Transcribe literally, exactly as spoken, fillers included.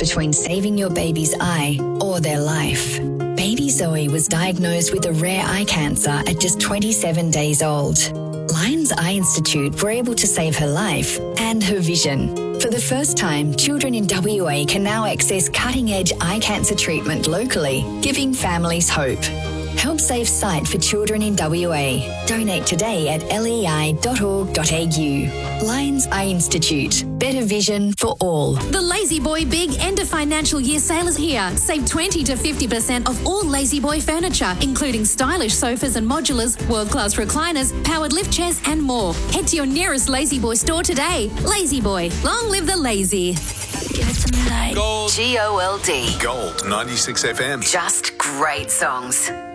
between saving your baby's eye or their life. Baby Zoe was diagnosed with a rare eye cancer at just twenty-seven days old. Lions Eye Institute were able to save her life and her vision. For the first time, children in W A can now access cutting-edge eye cancer treatment locally, giving families hope. Help save sight for children in W A. Donate today at lei dot org dot a u. Lions Eye Institute. Better vision for all. The Lazy Boy Big End of Financial Year sale is here. Save twenty to fifty percent off all Lazy Boy furniture, including stylish sofas and modulars, world-class recliners, powered lift chairs and more. Head to your nearest Lazy Boy store today. Lazy Boy. Long live the lazy. Give it to me like Gold. G O L D. Gold ninety-six F M. Just great songs.